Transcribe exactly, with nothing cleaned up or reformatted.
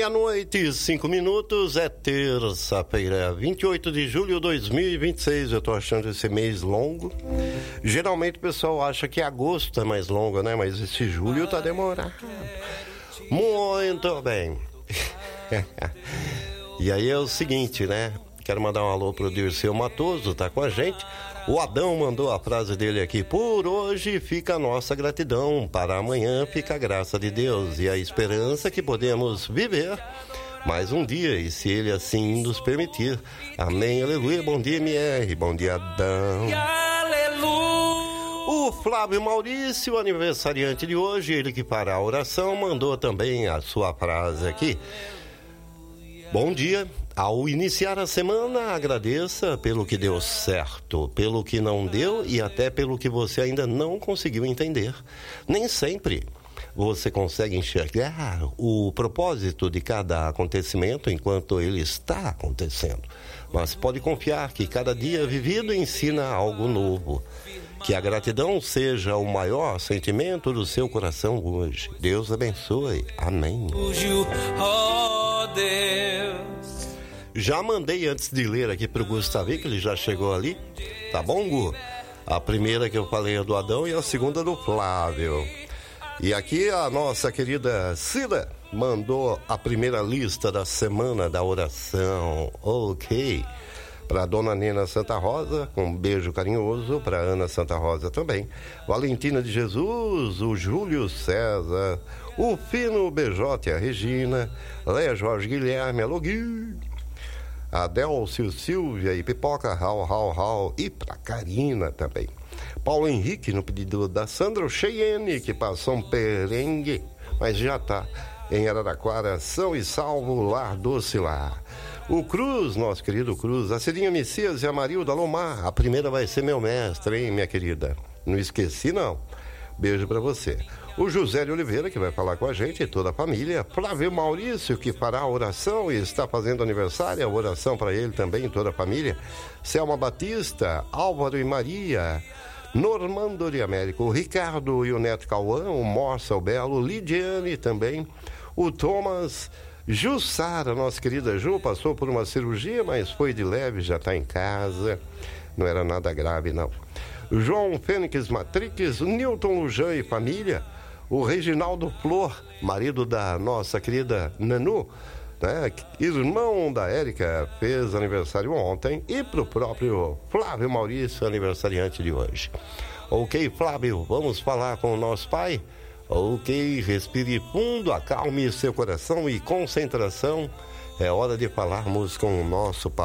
Meia-noite e cinco minutos, é terça-feira, vinte e oito de julho de dois mil e vinte e seis. Eu tô achando esse mês longo. Geralmente o pessoal acha que agosto é mais longo, né? Mas esse julho tá demorado. Muito bem. E aí é o seguinte, né? Quero mandar um alô pro Dirceu Matoso, tá com a gente. O Adão mandou a frase dele aqui: por hoje fica a nossa gratidão, para amanhã fica a graça de Deus e a esperança que podemos viver mais um dia, e se Ele assim nos permitir. Amém, aleluia. Bom dia, M R, bom dia, Adão. O Flávio Maurício, aniversariante de hoje, ele que para a oração, mandou também a sua frase aqui. Bom dia. Ao iniciar a semana, agradeça pelo que deu certo, pelo que não deu e até pelo que você ainda não conseguiu entender. Nem sempre você consegue enxergar o propósito de cada acontecimento enquanto ele está acontecendo. Mas pode confiar que cada dia vivido ensina algo novo. Que a gratidão seja o maior sentimento do seu coração hoje. Deus abençoe. Amém. Oh, Deus. Já mandei antes de ler aqui pro Gustavinho, que ele já chegou ali. Tá bom, Gu? A primeira que eu falei é do Adão e a segunda do Flávio. E aqui a nossa querida Cida mandou a primeira lista da semana da oração. Ok. Para Dona Nena Santa Rosa, um beijo carinhoso. Para Ana Santa Rosa também. Valentina de Jesus, o Júlio César, o Fino B J, a Regina, Léa Jorge Guilherme, a Logui, a Delcio Silvia e Pipoca, Rau, Rau, Rau, e pra Karina também. Paulo Henrique, no pedido da Sandra, o Cheyenne, que passou um perengue, mas já tá em Araraquara, são e salvo, lar doce lá. O Cruz, nosso querido Cruz, a Cidinha Messias e a Marilda Lomar, a primeira vai ser meu mestre, hein, minha querida? Não esqueci, não. Beijo pra você. O José de Oliveira, que vai falar com a gente, e toda a família. Flávio Maurício, que fará a oração e está fazendo aniversário, a oração para ele também, e toda a família. Selma Batista, Álvaro e Maria, Normando de Américo, o Ricardo e o Neto Cauã, o Morsa, o Belo, Lidiane também, o Thomas, Jussara, nossa querida Ju, passou por uma cirurgia, mas foi de leve, já está em casa, não era nada grave, não. João Fênix Matrix, Newton Lujan e família, o Reginaldo Flor, marido da nossa querida Nanu, né, irmão da Érica, fez aniversário ontem, e pro próprio Flávio Maurício, aniversariante de hoje. Ok, Flávio, vamos falar com o nosso pai? Ok, respire fundo, acalme seu coração e concentração. É hora de falarmos com o nosso pai.